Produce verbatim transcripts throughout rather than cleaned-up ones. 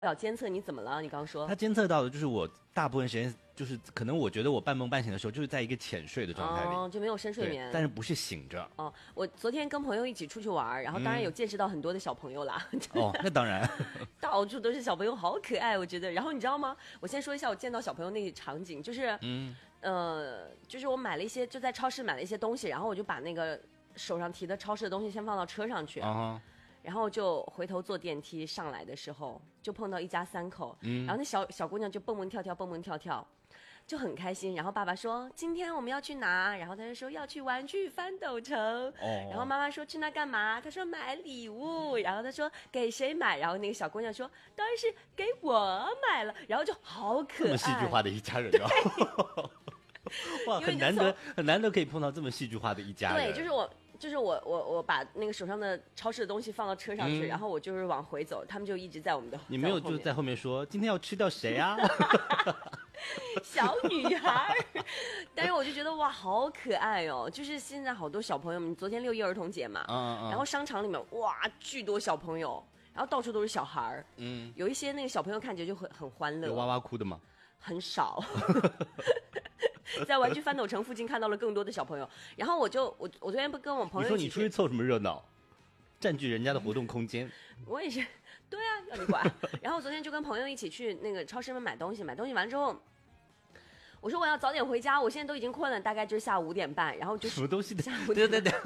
要监测你怎么了？你刚刚说他监测到的就是我大部分时间就是可能我觉得我半梦半醒的时候就是在一个浅睡的状态里， 哦，就没有深睡眠， 但是不是醒着。 哦，我昨天跟朋友一起出去玩，然后当然有见识到很多的小朋友啦。 嗯、哦，那当然， 到处都是小朋友，好可爱，我觉得。然后你知道吗？我先说一下我见到小朋友那个场景，就是嗯呃，就是我买了一些，就在超市买了一些东西，然后我就把那个手上提的超市的东西先放到车上去。Uh-huh.然后就回头坐电梯上来的时候，就碰到一家三口，嗯、然后那小小姑娘就蹦蹦跳跳，蹦蹦跳跳，就很开心。然后爸爸说：“今天我们要去哪？”然后他就说要去玩具翻斗城。哦。然后妈妈说去那干嘛？他说买礼物。然后他说给谁买？然后那个小姑娘说当然是给我买了。然后就好可爱。 这么戏剧化的一家人啊！哇，很难得，很难得可以碰到这么戏剧化的一家人。 对，就是我。就是我我我把那个手上的超市的东西放到车上去，嗯、然后我就是往回走，他们就一直在我们的。 你没有就在后面说今天要吃掉谁啊？ 小女孩，但是我就觉得哇，好可爱哦！就是现在好多小朋友们，昨天六一儿童节嘛，嗯嗯然后商场里面哇，巨多小朋友，然后到处都是小孩嗯，有一些那个小朋友看起来就很很欢乐。 有哇哇哭的吗？ 很少。在玩具翻斗城附近看到了更多的小朋友，然后我就我我昨天不跟我朋友一起， 你说你出去凑什么热闹，占据人家的活动空间。 我也是，对啊，要你管。然后我昨天就跟朋友一起去那个超市买东西，买东西完之后，我说我要早点回家，我现在都已经困了，大概就是下午五点半，然后就什么东西的？ 下午对对对。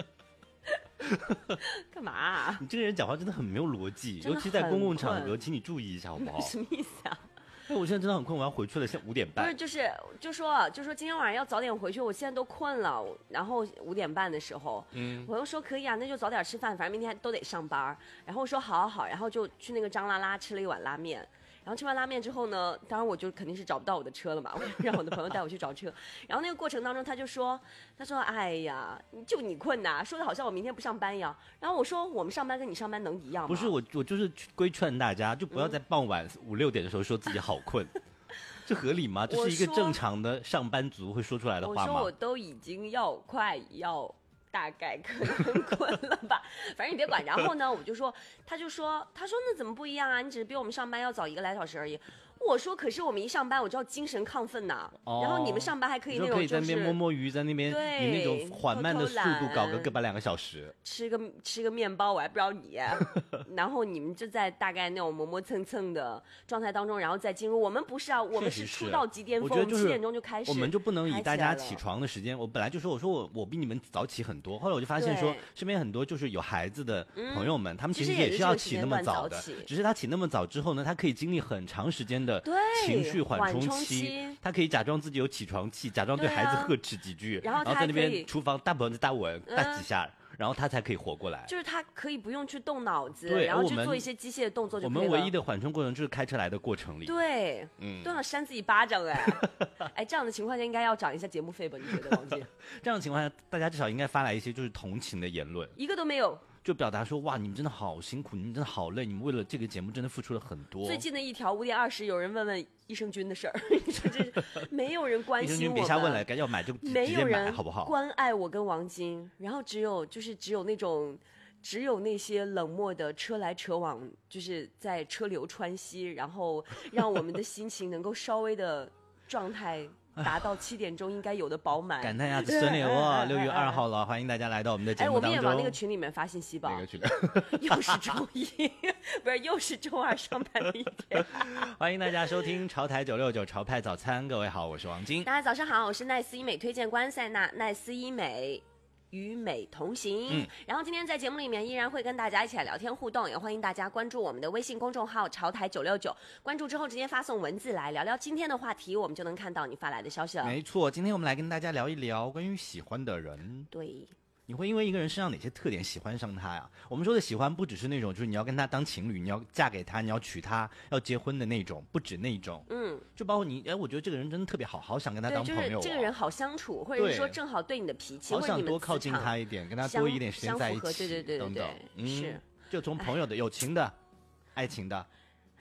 干嘛、啊？ 你这个人讲话真的很没有逻辑，尤其在公共场合，请你注意一下好不好？ 什么意思啊？ 哎，我现在真的很困，我要回去了，现在五点半。 不是，就是就说就说今天晚上要早点回去，我现在都困了。然后五点半的时候，嗯，我又说可以啊，那就早点吃饭，反正明天都得上班。然后说好好好，然后就去那个张拉拉吃了一碗拉面。然后吃完拉面之后呢，当然我就肯定是找不到我的车了嘛，我让我的朋友带我去找车。然后那个过程当中，他就说，他说，哎呀，就你困呐，说的好像我明天不上班一样。然后我说，我们上班跟你上班能一样吗？ 不是，我我就是规劝大家，就不要在傍晚五六点的时候说自己好困。这合理吗？这是一个正常的上班族会说出来的话吗？ 我说我都已经要快要大概可能困了吧，反正你别管。然后呢，我就说，他就说，他说那怎么不一样啊？你只是比我们上班要早一个来小时而已。我说可是我们一上班我就要精神亢奋呐、哦，然后你们上班还可以那种、就是、 可以在那边摸摸鱼，在那边以那种缓慢的速度搞个个把两个小时， 吃个吃个面包我还不知道你，然后你们就在大概那种磨磨蹭蹭的状态当中，然后再进入。我们不是啊，我们是出到极巅峰，我们七点钟就开始， 我们就不能以大家起床的时间。我本来就说我说我我比你们早起很多，后来我就发现说身边很多就是有孩子的朋友们，嗯、他们其实也是要起那么早的，只是他起那么早之后呢，他可以经历很长时间的情绪缓冲期，他可以假装自己有起床气，假装对孩子呵斥几句， 然后在那边厨房大蹦子大吻大几下。然后他才可以活过来， 就是他可以不用去动脑子，然后去做一些机械的动作就可以了。 我们唯一的缓冲过程就是开车来的过程里， 对，嗯，都想扇自己巴掌哎，哎，这样的情况下应该要涨一下节目费吧？你觉得，王姐？ 这样的情况下，大家至少应该发来一些就是同情的言论， 一个都没有。 就表达说哇，你们真的好辛苦，你们真的好累，你们为了这个节目真的付出了很多。 最近的一条五点二十，有人问问益生菌的事儿，你说这没有人关心我们。益生菌别瞎问了，该要买就直接买，好不好？ 关爱我跟王晶，然后只有就是只有那种。只有那些冷漠的车来车往，就是在车流川溪，然后让我们的心情能够稍微的状态达到七点钟应该有的饱满。 感叹一下子孙女哦，六月二号了，欢迎大家来到我们的节目当中。 哎，我们也往那个群里面发信息吧。 哪个群？ 又是周一，不是又是周二上班的一天。 欢迎大家收听潮台九六九潮派早餐，各位好，我是王晶。 大家早上好，我是奈斯医美推荐官塞娜，奈斯医美。与美同行、嗯、然后今天在节目里面依然会跟大家一起来聊天互动，也欢迎大家关注我们的微信公众号潮台九六九，关注之后直接发送文字来聊聊今天的话题，我们就能看到你发来的消息了。 没错，今天我们来跟大家聊一聊关于喜欢的人。 对， 你会因为一个人身上哪些特点喜欢上他呀？我们说的喜欢不只是那种就是你要跟他当情侣，你要嫁给他，你要娶他，要结婚的那种，不止那种。嗯，就包括你，哎，我觉得这个人真的特别好，好想跟他当朋友、哦。 就是这个人好相处，或者是说正好对你的脾气， 好想多靠近他一点，跟他多一点时间在一起， 对对对对对， 等等。嗯， 是， 就从朋友的、友情的、爱情的。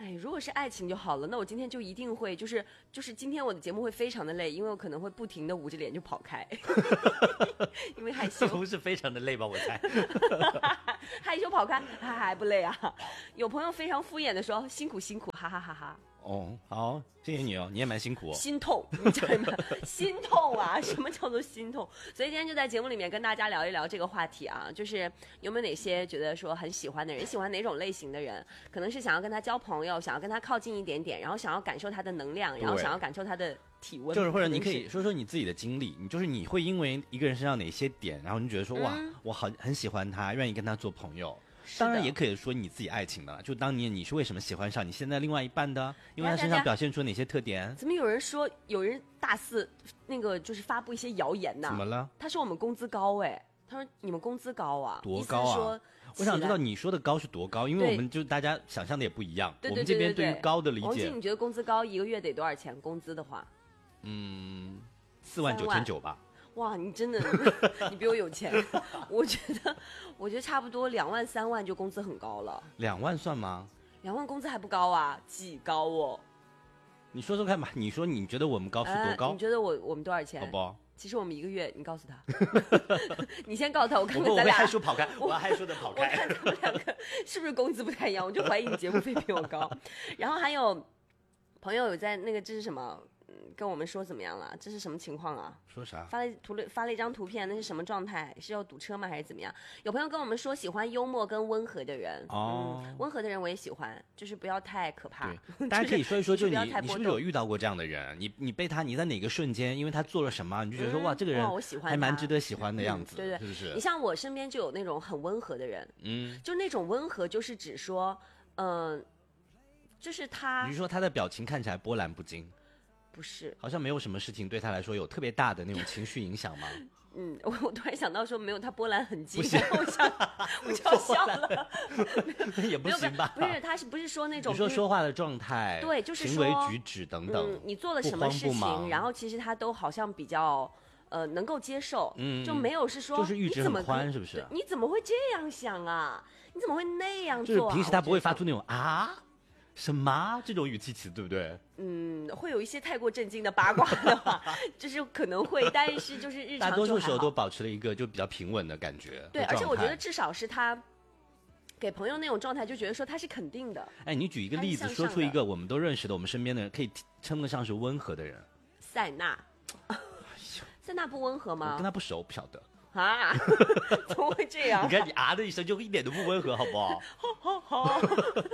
哎，如果是爱情就好了，那我今天就一定会，就是就是今天我的节目会非常的累，因为我可能会不停的捂着脸就跑开，因为害羞。 不是非常的累吧？我猜。 害羞跑开还还不累啊？有朋友非常敷衍的说辛苦辛苦，哈哈哈哈。 哦，好，谢谢你哦，你也蛮辛苦哦。 心痛，你知道吗？心痛啊！什么叫做心痛？所以今天就在节目里面跟大家聊一聊这个话题啊，就是有没有哪些觉得说很喜欢的人，喜欢哪种类型的人，可能是想要跟他交朋友，想要跟他靠近一点点，然后想要感受他的能量，然后想要感受他的体温， 就是或者你可以说说你自己的经历，你就是你会因为一个人身上哪些点，然后你觉得说、嗯、哇，我很很喜欢他，愿意跟他做朋友。当然也可以说你自己爱情的，就当年你是为什么喜欢上你现在另外一半的，因为他身上表现出哪些特点。 怎么有人说有人大肆那个就是发布一些谣言呢？ 怎么了？ 他说我们工资高哎，他说你们工资高啊， 多高啊？我想知道你说的高是多高，因为我们就大家想象的也不一样。 对对对对对， 我们这边对于高的理解。 王晶，你觉得工资高一个月得多少钱？工资的话， 嗯，四万九千九吧。 哇，你真的，你比我有钱。我觉得，我觉得差不多两万三万就工资很高了。 两万算吗？ 两万工资还不高啊？几高哦？ 你说说看吧，你说你觉得我们高是多高？ 呃、你觉得我我们多少钱？ 好不好？ 其实我们一个月，你告诉他。你先告诉他，我看看咱俩。 我会害羞跑开，我要害羞的跑开。 我看他们两个是不是工资不太一样，我就怀疑你节目费比我高。然后还有朋友有在那个这是什么？跟我们说怎么样了？这是什么情况啊？ 说啥？ 发了图了发了一张图片，那是什么状态？是要堵车吗？还是怎么样？有朋友跟我们说喜欢幽默跟温和的人。哦，嗯、温和的人我也喜欢，就是不要太可怕。 对，大家可以说一说，就你你是不是有遇到过这样的人？你你被他，你在哪个瞬间，因为他做了什么，你就觉得说、嗯、哇，这个人我喜欢， 还蛮值得喜欢的样子， 嗯、对对， 是不是？ 你像我身边就有那种很温和的人，嗯，就那种温和，就是指说，嗯、呃，就是他， 你是说他的表情看起来波澜不惊？ 不是， 好像没有什么事情对他来说有特别大的那种情绪影响吗？ 嗯，我我突然想到说没有他波澜很惊，我想我就要笑了， 也不行吧？ 不是，他是不是说那种你说说话的状态， 对，就是行为举止等等、 嗯，你做了什么事情，然后其实他都好像比较呃能够接受，嗯，就没有是说就是阈值很宽，是不是？ 你怎么会这样想啊？你怎么会那样做、啊？ 就是平时他不会发出那种啊。什么这种语气词，对不对？ 嗯，会有一些太过震惊的八卦的话，就是可能会，但是就是日常大多数时候都保持了一个就比较平稳的感觉。 对，而且我觉得至少是他给朋友那种状态，就觉得说他是肯定的。 哎，你举一个例子，说出一个我们都认识的，我们身边的人可以称得上是温和的人。 塞纳，塞纳不温和吗？ 我跟他不熟，不晓得。 啊？怎么会这样？ 你看你啊的一声，就一点都不温和，好不好？ 好好好。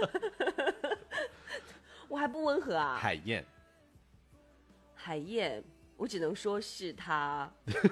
我还不温和啊！ 海燕， 海燕，我只能说是他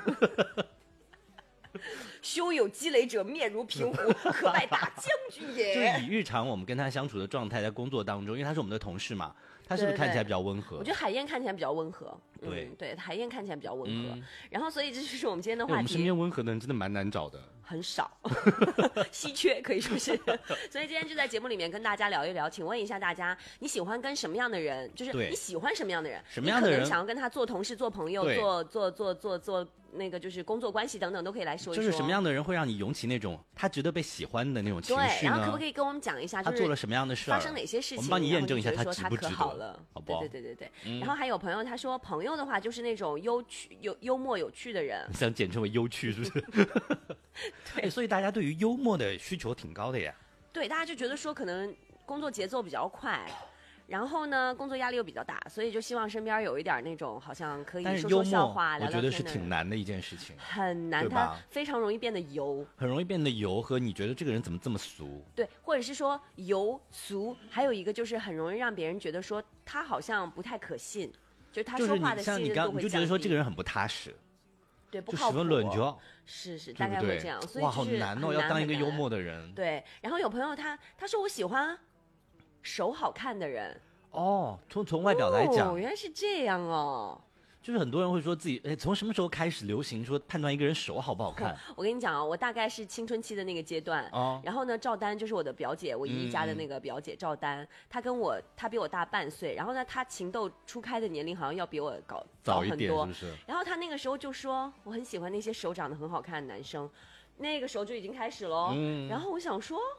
胸有积累者，面如平湖，可拜大将军也。 就是以日常我们跟他相处的状态，在工作当中，因为他是我们的同事嘛，他是不是看起来比较温和？ 对对对，我觉得海燕看起来比较温和。 对、 嗯、对，海燕看起来比较温和、嗯。然后，所以这就是我们今天的话题。 我们身边温和的人真的蛮难找的。 很少，稀缺可以说是，所以今天就在节目里面跟大家聊一聊。请问一下大家，你喜欢跟什么样的人？就是你喜欢什么样的人？ 什么样的人？ 你可能想要跟他做同事、做朋友、做做做做做那个就是工作关系等等，都可以来说一说。 就是什么样的人会让你涌起那种他值得被喜欢的那种情绪呢？对，然后可不可以跟我们讲一下，就是他做了什么样的事， 发生哪些事情？ 我们帮你验证一下他值不值得， 好了， 好不好？ 对对对对对。嗯、然后还有朋友他说，朋友的话就是那种有趣、有幽默、有趣的人， 想简称为优趣，是不是？对，所以大家对于幽默的需求挺高的呀。 对，大家就觉得说可能工作节奏比较快，然后呢工作压力又比较大，所以就希望身边有一点那种好像可以说说笑话、聊聊天的人。 我觉得是挺难的一件事情， 很难，它非常容易变得油， 很容易变得油和你觉得这个人怎么这么俗？ 对，或者是说油俗，还有一个就是很容易让别人觉得说他好像不太可信，就是他说话的信任度会降低。 就是你像你刚你就觉得说这个人很不踏实。 对，不靠谱，是是，大概会这样，所以哇，好难哦，要当一个幽默的人。 对，然后有朋友他他说我喜欢手好看的人。 哦，从从外表来讲， 哦，原来是这样哦。 就是很多人会说自己，哎，从什么时候开始流行说判断一个人手好不好看？ 我跟你讲啊，我大概是青春期的那个阶段，哦，然后呢，赵丹就是我的表姐，我姨姨家的那个表姐赵丹，嗯、她跟我，她比我大半岁，然后呢，她情窦初开的年龄好像要比我高早很多， 是不是？ 然后她那个时候就说，我很喜欢那些手长得很好看的男生，那个时候就已经开始了，嗯，然后我想说。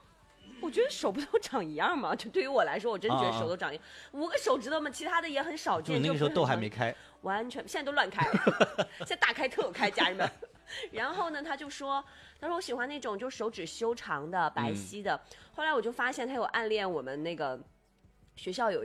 我觉得手不都长一样吗？就对于我来说，我真觉得手都长一样，啊啊五个手指头嘛，其他的也很少见。 就那个时候痘还没开， 完全现在都乱开，现在大开特开，家人们。然后呢，他就说，他说我喜欢那种就手指修长的、白皙的。嗯、后来我就发现他有暗恋我们那个学校有